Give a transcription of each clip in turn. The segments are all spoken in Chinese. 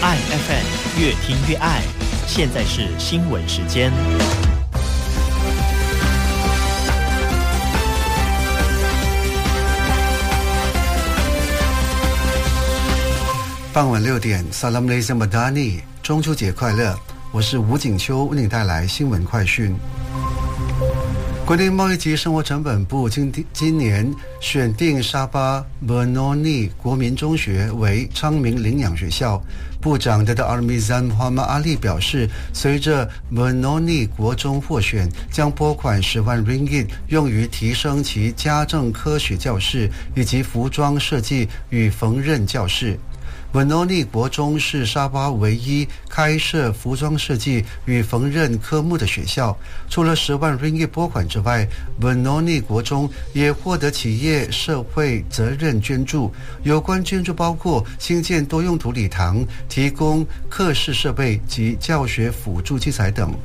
爱 FM 越听越爱。现在是新闻时间。 傍晚6点 Salam Malaysia Madani， 中秋节快乐！我是吴景秋，为您带来新闻快讯。国内贸易及生活成本部今年选定沙巴 Benoni 国民中学为昌明领养学校。部长 Dato' Armizan Muhammad Ali 表示，随着 Benoni 国中获选，将拨款10万 ringgit 用于提升其家政科学教室以及服装设计与缝纫教室。Benoni 国中是沙巴唯一开设服装设计与缝纫科目的学校。除了10万 ringgit 拨款之外， Benoni 国中也获得企业社会责任捐助。有关捐助包括兴建多用途礼堂、提供课室设备及教学辅助器材等。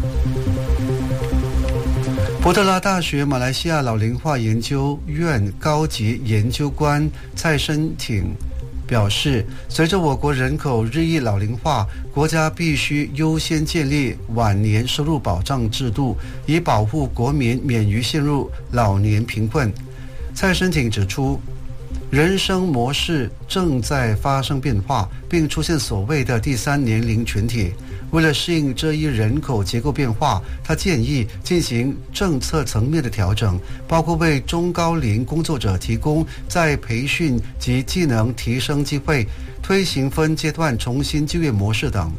波特拉大学马来西亚老龄化研究院高级研究官蔡申挺表示，随着我国人口日益老龄化，国家必须优先建立晚年收入保障制度，以保护国民免于陷入老年贫困。蔡申挺指出，人生模式正在发生变化，并出现所谓的第三年龄群体。为了适应这一人口结构变化，他建议进行政策层面的调整，包括为中高龄工作者提供再培训及技能提升机会，推行分阶段重新就业模式等。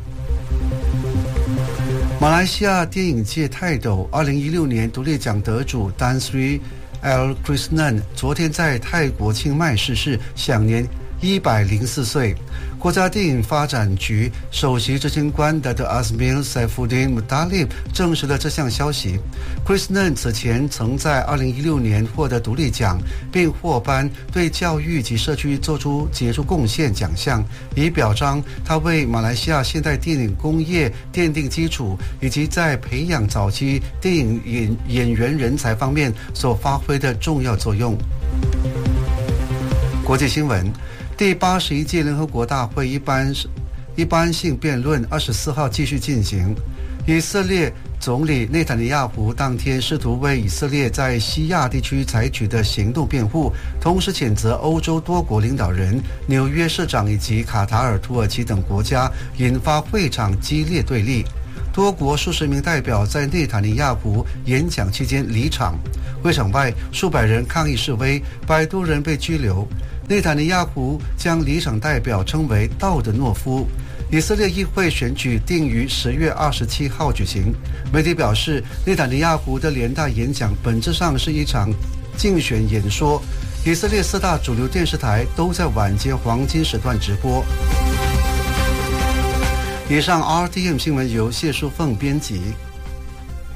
马来西亚电影界泰斗2016年独立奖得主丹斯L. Krishnan 昨天在泰国清迈逝世，享年104岁。国家电影发展局首席执行官 Dato' Azmil Saifuddin Muttalib 证实了这项消息。Krishnan 此前曾在2016年获得独立奖，并获颁对教育及社区做出杰出贡献奖项，以表彰他为马来西亚现代电影工业奠定基础，以及在培养早期电影演员人才方面所发挥的重要作用。国际新闻，第81届联合国大会一般性辩论24号继续进行。以色列总理内塔尼亚胡当天试图为以色列在西亚地区采取的行动辩护，同时谴责欧洲多国领导人、纽约市长以及卡塔尔、土耳其等国家，引发会场激烈对立。多国数十名代表在内塔尼亚胡演讲期间离场，会场外数百人抗议示威，100多人被拘留。内塔尼亚胡将离场代表称为道德懦夫。以色列议会选举定于10月27号举行。媒体表示，内塔尼亚胡的联大演讲本质上是一场竞选演说。以色列4大主流电视台都在晚间黄金时段直播。以上 RTM 新闻由谢淑凤编辑。